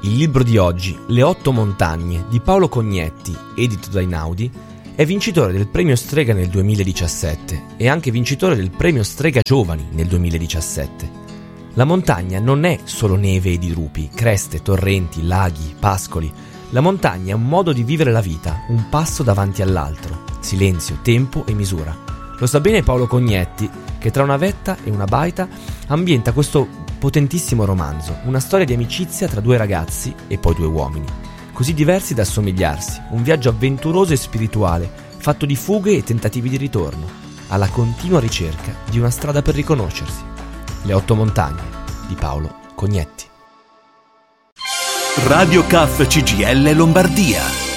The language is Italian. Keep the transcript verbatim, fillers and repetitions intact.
Il libro di oggi, Le otto montagne, di Paolo Cognetti, edito da Einaudi, è vincitore del premio Strega nel duemiladiciassette e anche vincitore del premio Strega Giovani nel duemiladiciassette. La montagna non è solo neve e dirupi, creste, torrenti, laghi, pascoli. La montagna è un modo di vivere la vita, un passo davanti all'altro, silenzio, tempo e misura. Lo sa bene Paolo Cognetti, che tra una vetta e una baita ambienta questo potentissimo romanzo, una storia di amicizia tra due ragazzi e poi due uomini, così diversi da assomigliarsi, un viaggio avventuroso e spirituale, fatto di fughe e tentativi di ritorno, alla continua ricerca di una strada per riconoscersi. Le otto montagne, di Paolo Cognetti. Radio C A F C G I L Lombardia.